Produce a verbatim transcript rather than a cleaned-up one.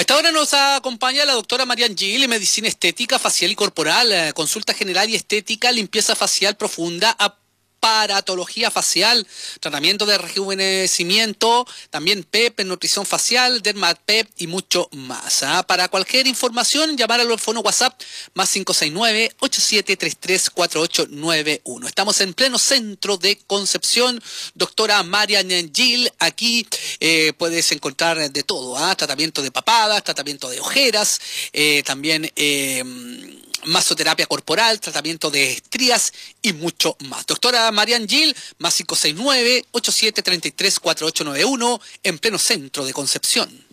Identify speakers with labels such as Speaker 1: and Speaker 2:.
Speaker 1: A esta hora nos acompaña la doctora Marian Gil, medicina estética, facial y corporal, eh, consulta general y estética, limpieza facial profunda, aparatología facial, tratamiento de rejuvenecimiento, también P E P, nutrición facial, Dermat-P E P y mucho más. ¿ah? Para cualquier información, llamar al teléfono WhatsApp más cinco seis nueve, ocho siete tres tres, cuatro ocho nueve uno. Estamos en pleno centro de Concepción. Doctora Marian Gil, aquí eh, puedes encontrar de todo, ¿ah? Tratamiento de papadas, tratamiento de ojeras, eh, también eh, masoterapia corporal, tratamiento de estrías y mucho más. Doctora Marian Gil, más cinco seis nueve, ocho siete tres tres, cuatro ocho nueve uno, en pleno centro de Concepción.